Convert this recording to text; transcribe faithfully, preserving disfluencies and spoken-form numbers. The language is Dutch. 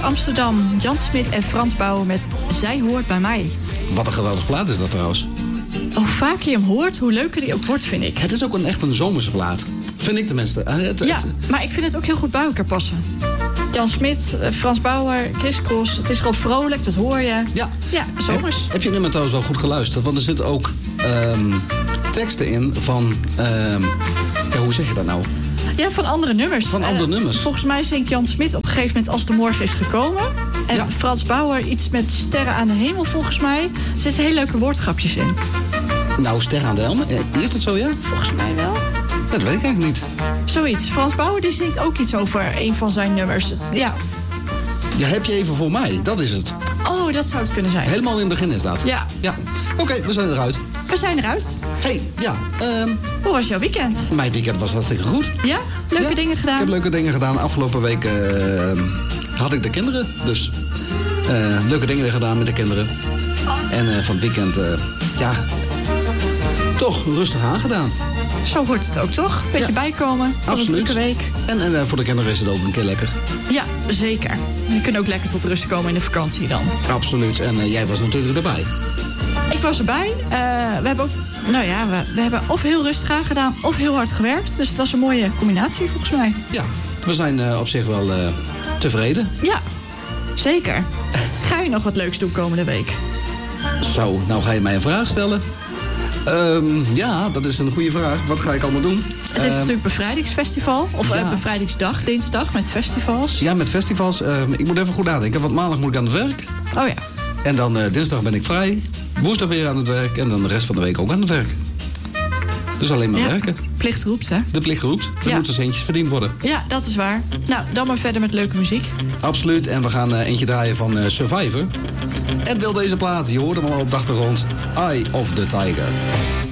Amsterdam. Jan Smit en Frans Bauer met Zij hoort bij mij. Wat een geweldig plaat is dat trouwens. Hoe vaker je hem hoort, hoe leuker die ook wordt, vind ik. Het is ook een, echt een zomerse plaat. Vind ik tenminste. Het, Ja, het, maar ik vind het ook heel goed bij elkaar passen. Jan Smit, Frans Bauer, Chris Cross. Het is gewoon vrolijk, dat hoor je. Ja. Ja, zomers. Heb, heb je nummer trouwens wel goed geluisterd? Want er zitten ook um, teksten in van... Um, ja, hoe zeg je dat nou? Ja, van andere nummers. Van andere uh, nummers. Volgens mij zingt Jan Smit op een gegeven moment Als de morgen is gekomen. En ja. Frans Bauer iets met Sterren aan de hemel, volgens mij. Er zitten hele leuke woordgrapjes in. Nou, Sterren aan de hemel? Is dat zo, ja? Volgens mij wel. Dat weet ik eigenlijk niet. Zoiets. Frans Bauer die zingt ook iets over een van zijn nummers. Ja. Ja, heb je even voor mij. Dat is het. Oh, dat zou het kunnen zijn. Helemaal in het begin is dat. Ja. Ja. Oké, okay, we zijn eruit. We zijn eruit. Hey, ja. Um, Hoe was jouw weekend? Mijn weekend was hartstikke goed. Ja? Leuke ja, dingen gedaan? Ik heb leuke dingen gedaan. Afgelopen week uh, had ik de kinderen. Dus uh, leuke dingen gedaan met de kinderen. En uh, van het weekend, uh, ja, toch rustig aangedaan. Zo hoort het ook, toch? Beetje ja. bijkomen van een drukke week. En, en uh, voor de kinderen is het ook een keer lekker. Ja, zeker. Je kunt ook lekker tot rust komen in de vakantie dan. Absoluut. En uh, jij was natuurlijk erbij. Ik was erbij. Uh, we hebben ook, nou ja, we, we hebben of heel rustig aangedaan of heel hard gewerkt. Dus het was een mooie combinatie volgens mij. Ja, we zijn uh, op zich wel uh, tevreden. Ja, zeker. Ga je nog wat leuks doen komende week? Zo, nou ga je mij een vraag stellen. Um, ja, dat is een goede vraag. Wat ga ik allemaal doen? Het is uh, natuurlijk Bevrijdingsfestival. Of ja. uh, Bevrijdingsdag, dinsdag, met festivals. Ja, met festivals. Uh, ik moet even goed nadenken, want maandag moet ik aan het werk. Oh ja. En dan uh, dinsdag ben ik vrij. Woensdag weer aan het werk. En dan de rest van de week ook aan het werk. Dus alleen maar ja. werken. Plicht roept, hè? De plicht roept. Er ja. moeten centjes verdiend worden. Ja, dat is waar. Nou, dan maar verder met leuke muziek. Absoluut. En we gaan uh, eentje draaien van uh, Survivor. En wil deze plaat, je hoort hem al op de achtergrond. Eye of the Tiger.